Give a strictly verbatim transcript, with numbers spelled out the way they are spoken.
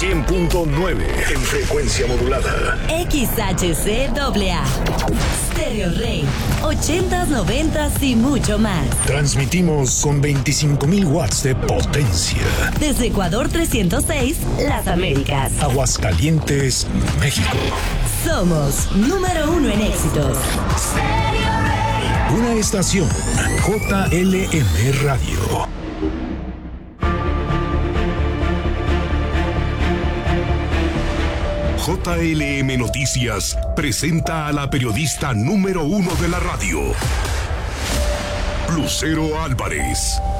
cien punto nueve en frecuencia modulada. X H C A A. Stereo Rey. ochentas, noventas y mucho más. Transmitimos con veinticinco mil watts de potencia. Desde Ecuador trescientos seis, Las Américas. Aguascalientes, México. Somos número uno en éxitos. Una estación J L M Radio. J L M Noticias presenta a la periodista número uno de la radio, Lucero Álvarez.